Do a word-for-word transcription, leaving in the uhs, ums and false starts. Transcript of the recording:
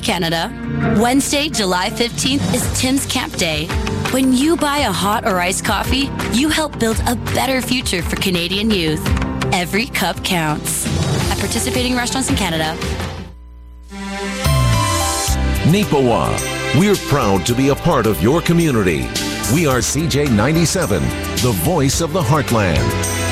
Canada. Wednesday, July fifteenth is Tim's Camp Day. When you buy a hot or iced coffee, you help build a better future for Canadian youth. Every cup counts. At participating restaurants in Canada. Neepawa, we're proud to be a part of your community. We are C J ninety-seven, the voice of the Heartland.